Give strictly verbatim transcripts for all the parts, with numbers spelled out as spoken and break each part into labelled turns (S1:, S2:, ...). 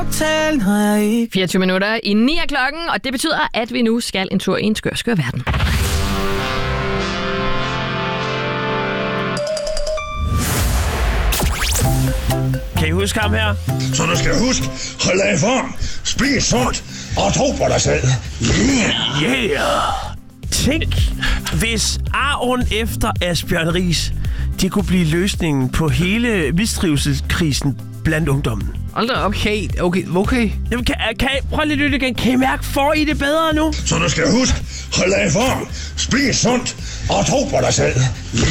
S1: fireogtyve minutter i ni af klokken, og det betyder, at vi nu skal en tur i en skør, skør verden.
S2: Kan I huske ham her?
S3: Så du skal huske, hold dig i form, spis sundt og tro på dig selv.
S2: Yeah! Yeah! Tænk, hvis Aron efter Asbjørn Riis, det kunne blive løsningen på hele mistrivselskrisen blandt ungdommen.
S1: Hold da op.
S4: Okay, okay, okay.
S2: Jamen, kan, kan I, prøv lige at lytte igen. Kan I mærke, får I det bedre nu?
S3: Så du skal huske, hold dig i form, spis sundt og tro på dig selv.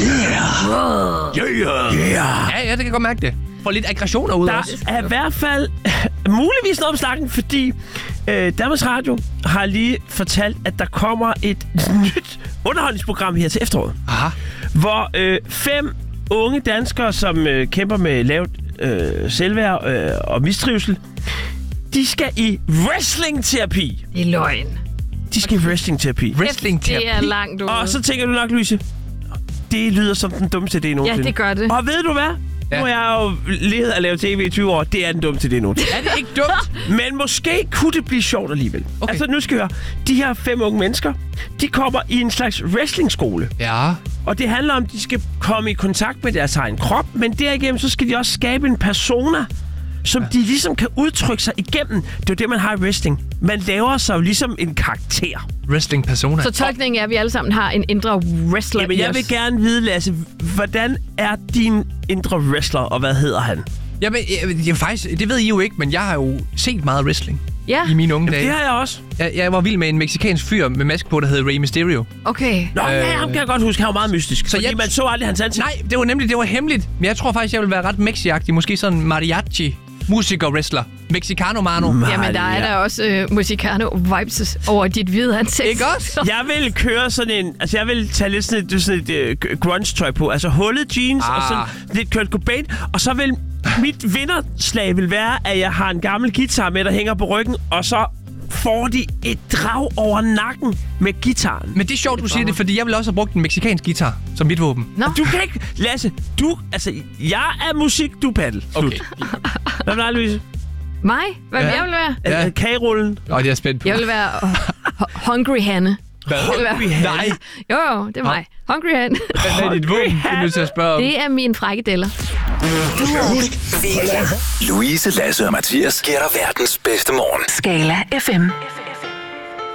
S3: Yeah!
S2: Yeah! Yeah!
S4: Ja, ja, det kan jeg godt mærke det. Får lidt aggressioner ud
S2: Der
S4: også.
S2: er i hvert fald muligvis noget om snakken, fordi øh, Danmarks Radio har lige fortalt, at der kommer et nyt underholdningsprogram her til efteråret.
S4: Aha.
S2: Hvor øh, fem unge danskere, som øh, kæmper med lavt øh, selvværd øh, og mistrivsel, de skal i wrestling-terapi.
S1: Det er løgn.
S2: De skal i wrestling-terapi.
S4: Wrestling-terapi.
S1: Det er langt ude.
S2: Og så tænker du nok, Louise, det lyder som den dummeste idé nogensinde.
S1: Ja, det gør det.
S2: Og ved du hvad? Ja. Nu har jeg jo levet at lave tv i tyve år. Det er den dummeste idé nu.
S4: Er det ikke dumt?
S2: Men måske kunne det blive sjovt alligevel.
S4: Okay.
S2: Altså, nu skal vi høre. De her fem unge mennesker, de kommer i en slags wrestlingskole.
S4: Ja.
S2: Og det handler om, at de skal komme i kontakt med deres egen krop, men derigennem så skal de også skabe en persona, som ja. de ligesom kan udtrykke sig igennem. Det er jo det, man har i wrestling. Man laver sig jo ligesom en karakter.
S4: Wrestling-persona.
S1: Så tolkningen er, at vi alle sammen har en indre wrestler.
S2: Jamen, jeg vil gerne vide, Lasse, hvordan er din indre wrestler, og hvad hedder han?
S4: Jamen, jeg, jeg, faktisk, det ved I jo ikke, men jeg har jo set meget wrestling
S1: Ja.
S4: i mine unge
S2: Jamen,
S4: dage.
S2: det har jeg også.
S4: Jeg, jeg var vild med en mexikansk fyr med maske på, der hed Rey Mysterio.
S1: Okay.
S2: Nå, øh... ja, ham kan jeg godt huske. Han var meget mystisk. Så fordi jeg... man så aldrig hans ansigt.
S4: Nej, det var nemlig det var hemmeligt. Men jeg tror faktisk, jeg vil være ret mexiagtig. Måske sådan mariachi musiker-wrestler. Mexicano mano.
S2: Maria.
S1: Jamen, der er der også øh, Musicano-vibes over dit hvide ansigt.
S4: Ikke også?
S2: Jeg vil køre sådan en... Altså, jeg vil tage lidt sådan et, sådan et uh, grunge-tøj på. Altså, hullet jeans ah. og sådan lidt Kurt Cobain. Og så vil mit vinderslag vil være, at jeg har en gammel guitar med, der hænger på ryggen. Og så får de et drag over nakken med gitaren.
S4: Men det er sjovt, du siger det, fordi jeg vil også have brugt en mexikansk guitar som mit våben.
S1: Nå.
S2: Du kan ikke... Lasse, du... Altså, jeg er musik, du paddel.
S4: Okay.
S2: Hvad med dig, Louise?
S1: Mig? Hvad
S4: Ja.
S1: ja. jeg vil være?
S2: Ja.
S4: Ja.
S2: Kagerullen.
S4: Åh, det er jeg spændt på.
S1: Jeg vil være uh, Hungry Hanne.
S4: Hvad?
S1: Hungry
S4: Nej.
S1: Jo, jo, det er mig. Hungry Hanne.
S4: Hvad er dit våben? Det er nødt til at spørge om.
S1: Det er min frikadeller.
S3: Du skal huske, hold dig i form.
S5: Louise, Lasse og Mathias giver dig verdens bedste morgen.
S6: Skala F M.